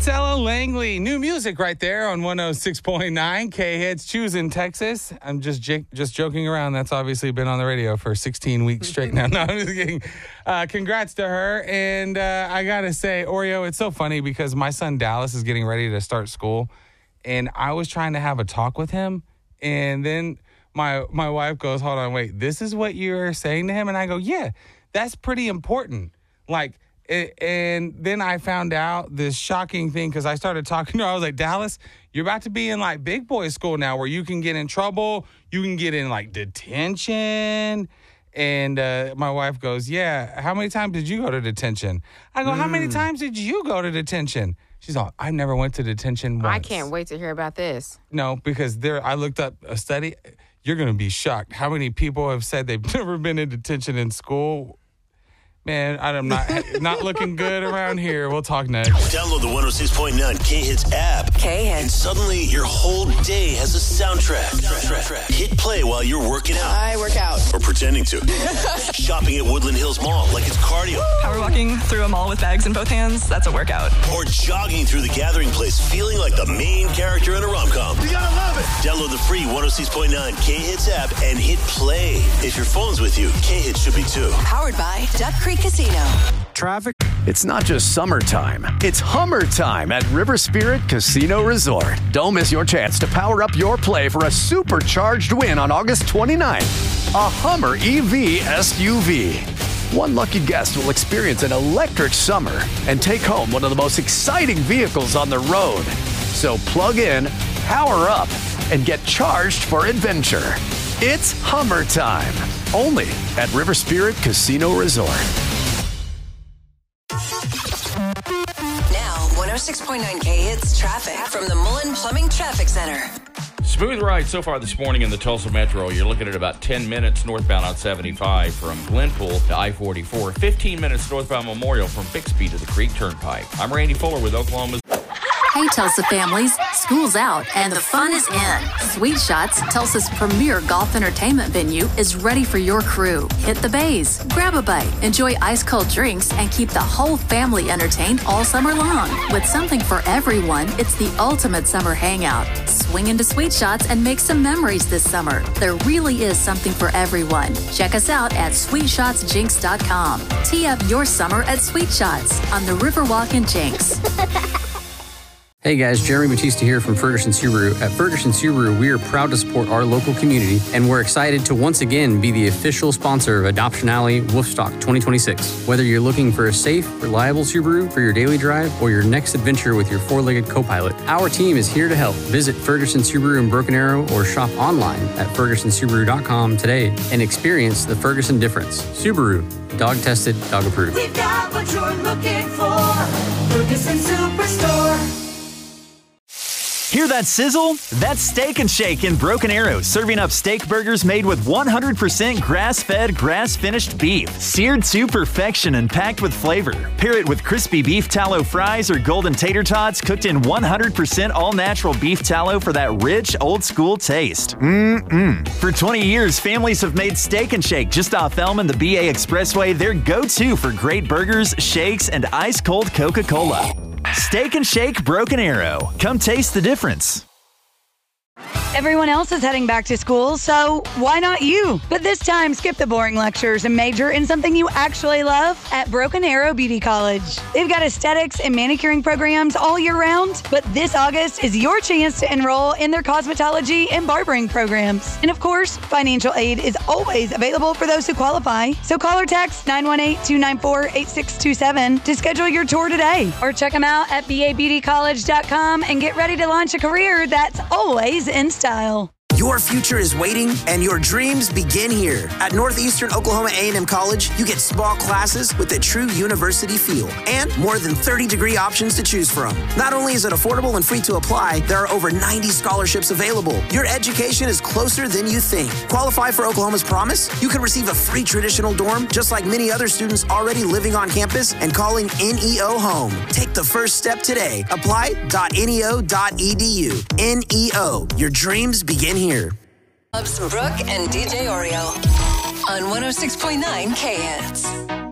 That's Ella Langley. New music right there on 106.9 K-Hits. Choosing Texas. I'm just joking around. That's obviously been on the radio for 16 weeks straight now. No, I'm just kidding. Congrats to her. And I got to say, Oreo, it's so funny because my son Dallas is getting ready to start school. And I was trying to have a talk with him. And then my wife goes, hold on, wait, this is what you're saying to him? And I go, yeah, that's pretty important. Like, and then I found out this shocking thing because I started talking to her. I was like, Dallas, you're about to be in like big boy school now where you can get in trouble. You can get in like detention. And my wife goes, yeah, how many times did you go to detention? I go, how many times did you go to detention? She's all, I never went to detention once. I can't wait to hear about this. No, because I looked up a study. You're going to be shocked. How many people have said they've never been in detention in school? Man, I'm not looking good around here. We'll talk next. Download the 106.9 K-Hits app. K-Hits. And suddenly your whole day has a soundtrack. Hit play while you're working out. I work out. Or pretending to. Shopping at Woodland Hills Mall like it's cardio. Power walking through a mall with bags in both hands, that's a workout. Or jogging through the gathering place feeling like the main character in a rom-com. You gotta love it. Download the free 106.9 K-Hits app and hit play. If your phone's with you, K-Hits should be too. Powered by Duck Creek Casino. Traffic. It's not just summertime. It's Hummer time at River Spirit Casino Resort. Don't miss your chance to power up your play for a supercharged win on August 29th. A Hummer EV SUV. One lucky guest will experience an electric summer and take home one of the most exciting vehicles on the road. So plug in, power up, and get charged for adventure. It's Hummer time. Only at River Spirit Casino Resort. Now, 106.9 K-Hits traffic from the Mullen Plumbing Traffic Center. Smooth ride so far this morning in the Tulsa Metro. You're looking at about 10 minutes northbound on 75 from Glenpool to I-44. 15 minutes northbound Memorial from Bixby to the Creek Turnpike. I'm Randy Fuller with Oklahoma's. Hey, Tulsa families, school's out and the fun is in. Sweet Shots, Tulsa's premier golf entertainment venue, is ready for your crew. Hit the bays, grab a bite, enjoy ice-cold drinks, and keep the whole family entertained all summer long. With something for everyone, it's the ultimate summer hangout. Swing into Sweet Shots and make some memories this summer. There really is something for everyone. Check us out at SweetShotsJinx.com. Tee up your summer at Sweet Shots on the Riverwalk in Jinx. Hey guys, Jeremy Batista here from Ferguson Subaru. At Ferguson Subaru, we are proud to support our local community, and we're excited to once again be the official sponsor of Adoption Alley Wolfstock 2026. Whether you're looking for a safe, reliable Subaru for your daily drive or your next adventure with your four-legged co-pilot, our team is here to help. Visit Ferguson Subaru in Broken Arrow or shop online at FergusonSubaru.com today and experience the Ferguson difference. Subaru, dog-tested, dog-approved. We've got what you're looking for. Ferguson Superstore. Hear that sizzle? That's Steak and Shake in Broken Arrow, serving up steak burgers made with 100% grass-fed, grass-finished beef, seared to perfection and packed with flavor. Pair it with crispy beef tallow fries or golden tater tots cooked in 100% all-natural beef tallow for that rich, old-school taste. For 20 years, families have made Steak and Shake just off Elm and the BA Expressway their go-to for great burgers, shakes, and ice-cold Coca-Cola. Steak and Shake Broken Arrow. Come taste the difference. Everyone else is heading back to school, so why not you? But this time, skip the boring lectures and major in something you actually love at Broken Arrow Beauty College. They've got aesthetics and manicuring programs all year round, but this August is your chance to enroll in their cosmetology and barbering programs. And of course, financial aid is always available for those who qualify. So call or text 918-294-8627 to schedule your tour today. Or check them out at babeautycollege.com and get ready to launch a career that's always in style. Your future is waiting, and your dreams begin here. At Northeastern Oklahoma A&M College, you get small classes with a true university feel and more than 30 degree options to choose from. Not only is it affordable and free to apply, there are over 90 scholarships available. Your education is closer than you think. Qualify for Oklahoma's Promise? You can receive a free traditional dorm, just like many other students already living on campus and calling NEO home. Take the first step today. Apply.neo.edu. NEO. Your dreams begin here. Brooke and DJ Oreo on 106.9 K-Hits.